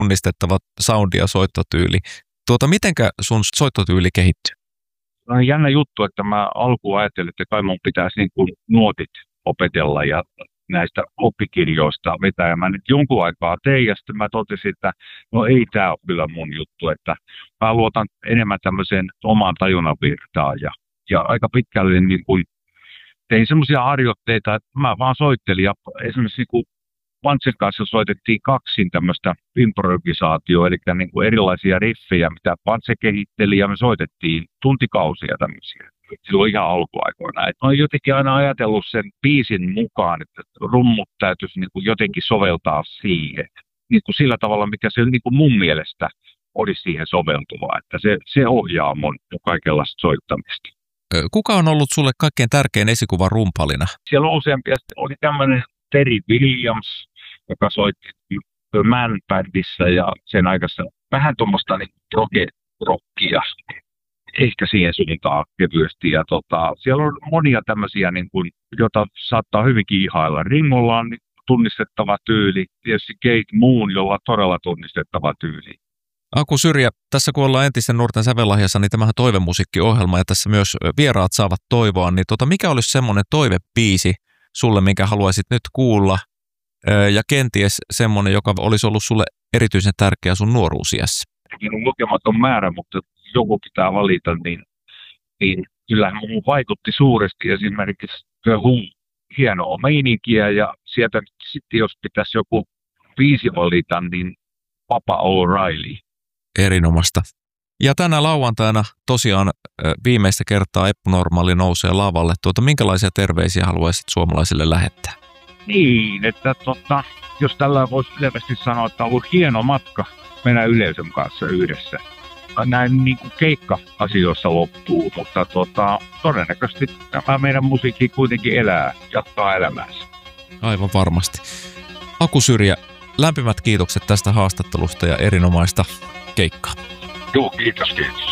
tunnistettava soundi ja soittotyyli. Mitenkä sun soittotyyli kehittyy? On jännä juttu, että mä alkuun ajattelin, että kai mun pitäisi niin kuin nuotit opetella ja näistä oppikirjoista vetää. Ja mä nyt jonkun aikaa tein ja sitten mä totesin, että no ei tää ole kyllä mun juttu, että mä luotan enemmän tämmöiseen omaan tajunnanvirtaan ja aika pitkälle niin kuin tein semmoisia harjoitteita, että mä vaan soittelin ja esimerkiksi niin kuin Pantsen kanssa soitettiin kaksin tämmöistä improvisaatioa, eli niin kuin erilaisia riffejä, mitä Pantse kehitteli, ja me soitettiin tuntikausia tämmöisiä. Silloin ihan alkuaikoina. Mä oon jotenkin aina ajatellut sen biisin mukaan, että rummut täytyisi niin kuin jotenkin soveltaa siihen. Niin kuin sillä tavalla, mikä se niin kuin mun mielestä olisi siihen soveltuvaa. Että se ohjaa mun kaikenlaista soittamista. Kuka on ollut sulle kaikkein tärkein esikuva rumpalina? Siellä on useampia. Oli tämmöinen Terry Williams, joka soitti The Man-bändissä ja sen aikaista vähän tuommoista niin rockia, ehkä siihen suuntaan kevyesti. Ja siellä on monia tämmöisiä, niin kuin, joita saattaa hyvinkin ihailla. Ringolla on tunnistettava tyyli, tietysti Kate Moon, jolla on todella tunnistettava tyyli. Aku Syrjä, tässä kun ollaan entisten nuorten sävellahjassa, niin tämähän on toivemusiikkiohjelma ja tässä myös vieraat saavat toivoa, niin mikä olisi semmoinen toivebiisi sulle, minkä haluaisit nyt kuulla, ja kenties semmoinen, joka olisi ollut sulle erityisen tärkeä sun nuoruusiässä? On lukematon määrä, mutta joku pitää valita, niin kyllähän minun vaikutti suuresti esimerkiksi hienoa meininkiä, ja sieltä sitten jos pitäisi joku biisi valita, niin Papa O'Reilly. Erinomaista. Ja tänä lauantaina tosiaan viimeistä kertaa Eppu Normaali nousee lavalle. Minkälaisia terveisiä haluaisit suomalaisille lähettää? Niin, että jos tällä voisi selvästi sanoa, että on ollut hieno matka meidän yleisön kanssa yhdessä. Näin niin kuin keikka-asioissa loppuu, mutta todennäköisesti tämä meidän musiikki kuitenkin jatkaa elämäänsä. Aivan varmasti. Aku Syrjä, lämpimät kiitokset tästä haastattelusta ja erinomaista keikkaa. Joo, kiitos.